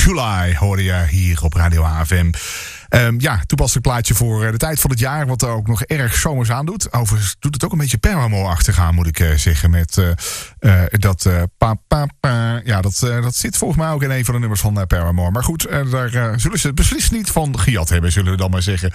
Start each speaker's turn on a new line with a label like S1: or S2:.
S1: July hoorde je hier op Radio AFM. Toepasselijk plaatje voor de tijd van het jaar. Wat er ook nog erg zomers aan doet. Overigens doet het ook een beetje Paramore-achtig aan, moet ik zeggen. Met dat pa. Ja, dat zit volgens mij ook in een van de nummers van Paramore. Maar goed, daar zullen ze het beslist niet van gejat hebben, zullen we dan maar zeggen.